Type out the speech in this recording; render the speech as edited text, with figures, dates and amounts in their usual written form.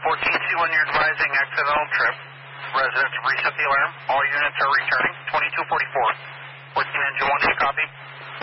14C1, you're advising accidental trip. Residents reset the alarm. All units are returning. 2244. 14 engine 1, do you copy?